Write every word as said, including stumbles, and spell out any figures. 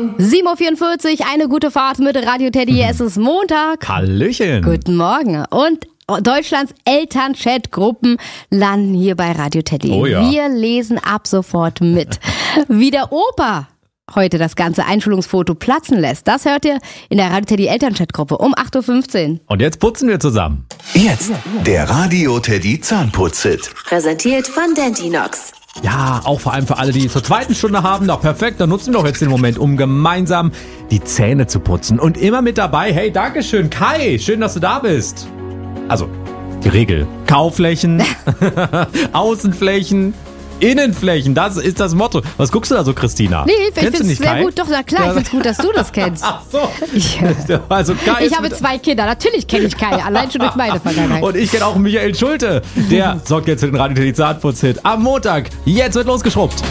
sieben Uhr vierundvierzig, eine gute Fahrt mit Radio Teddy. Es ist Montag. Hallöchen. Guten Morgen. Und Deutschlands Elternchat-Gruppen landen hier bei Radio Teddy. Oh ja. Wir lesen ab sofort mit. Wie der Opa heute das ganze Einschulungsfoto platzen lässt, das hört ihr in der Radio Teddy Elternchat-Gruppe um acht Uhr fünfzehn. Und jetzt putzen wir zusammen. Jetzt der Radio Teddy Zahnputz-Hit. Präsentiert von Dentinox. Ja, auch vor allem für alle, die zur zweiten Stunde haben. Na perfekt, dann nutzen wir doch jetzt den Moment, um gemeinsam die Zähne zu putzen. Und immer mit dabei, hey, Dankeschön, Kai, schön, dass du da bist. Also, die Regel. Kauflächen, Außenflächen, Innenflächen, das ist das Motto. Was guckst du da so, Christina? Nee, ich Kennst du finde es nicht, sehr Kai? gut. Doch, na klar, ich finde es gut, dass du das kennst. Ach so. Ja. Also Kai Ich ist habe mit- zwei Kinder, natürlich kenne ich Kai, allein schon durch meine Vergangenheit. Und ich kenne auch Michael Schulte. Der sorgt jetzt für den Radio Teddy Zahnputz-Hit am Montag. Jetzt wird losgeschrubbt.